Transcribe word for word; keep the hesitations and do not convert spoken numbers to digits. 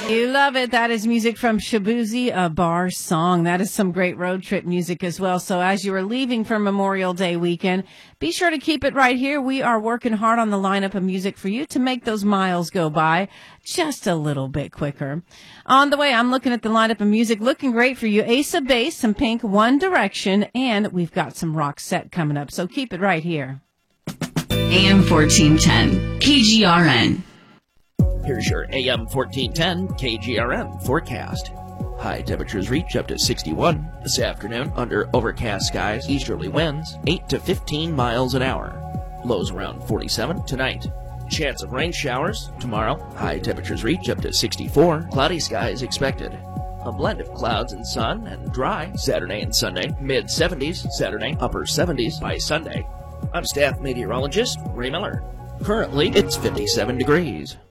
You love it. That is music from Shaboozey, a bar song. That is some great road trip music as well. So as you are leaving for Memorial Day weekend, be sure to keep it right here. We are working hard on the lineup of music for you to make those miles go by just a little bit quicker. On the way, I'm looking at the lineup of music, looking great for you. Ace of Base, some Pink, One Direction, and we've got some Roxette coming up. So keep it right here. A M fourteen ten, K G R N. Here's your A M fourteen ten K G R N forecast. High temperatures reach up to sixty-one this afternoon under overcast skies, easterly winds eight to fifteen miles an hour. Lows around forty-seven tonight. Chance of rain showers tomorrow. High temperatures reach up to sixty-four. Cloudy skies expected. A blend of clouds and sun and dry Saturday and Sunday. Mid seventies Saturday, upper seventies by Sunday. I'm staff meteorologist Ray Miller. Currently, it's fifty-seven degrees.